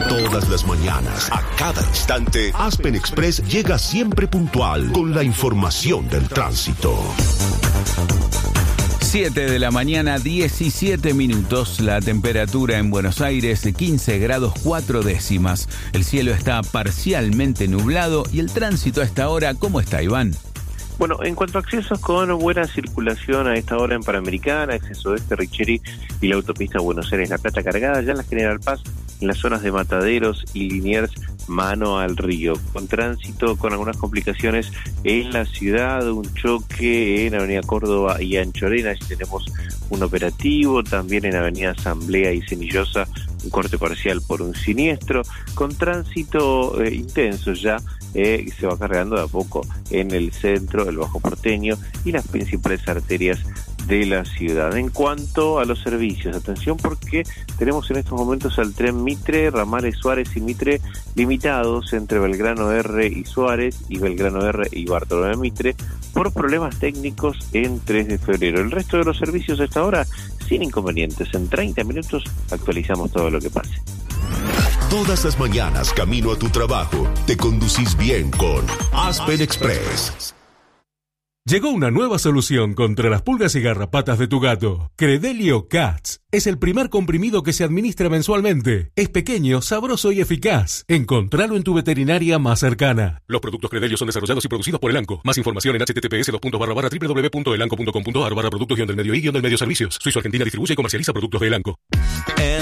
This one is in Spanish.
Todas las mañanas, a cada instante, Aspen Express llega siempre puntual con la información del tránsito. 7 de la mañana, 17 minutos. La temperatura en Buenos Aires, 15 grados 4 décimas. El cielo está parcialmente nublado y el tránsito a esta hora, ¿cómo está, Iván? Bueno, en cuanto a accesos, con buena circulación a esta hora en Panamericana, acceso este, Richeri y la autopista Buenos Aires-La Plata cargada, ya en la General Paz, en las zonas de Mataderos y Liniers, mano al río, con tránsito, con algunas complicaciones en la ciudad, un choque en Avenida Córdoba y Anchorena, allí tenemos un operativo, también en Avenida Asamblea y Cenillosa, un corte parcial por un siniestro, con tránsito intenso ya, se va cargando de a poco en el centro, el Bajo Porteño y las principales arterias de la ciudad. En cuanto a los servicios, atención porque tenemos en estos momentos al tren Mitre, ramales Suárez y Mitre limitados entre Belgrano R y Suárez y Belgrano R y Bartolomé Mitre por problemas técnicos en 3 de febrero. El resto de los servicios a esta hora sin inconvenientes. En 30 minutos actualizamos todo lo que pase. Todas las mañanas, camino a tu trabajo, te conducís bien con Aspen Express. Llegó una nueva solución contra las pulgas y garrapatas de tu gato. Credelio Cats. Es el primer comprimido que se administra mensualmente. Es pequeño, sabroso y eficaz. Encontralo en tu veterinaria más cercana. Los productos Credelio son desarrollados y producidos por Elanco. Más información en https://www.elanco.com.ar/productos-del-medio y-del-medio servicios. Suizo Argentina distribuye y comercializa productos de Elanco.